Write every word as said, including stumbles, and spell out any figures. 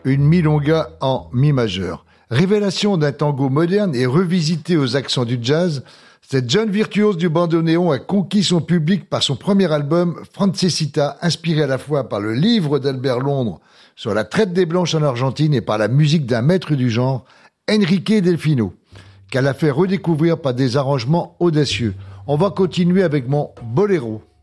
une milonga en mi majeur. Révélation d'un tango moderne et revisité aux accents du jazz, cette jeune virtuose du bandoneon a conquis son public par son premier album Francesita, inspiré à la fois par le livre d'Albert Londres sur la traite des Blanches en Argentine et par la musique d'un maître du genre, Enrique Delfino, qu'elle a fait redécouvrir par des arrangements audacieux. On va continuer avec mon boléro.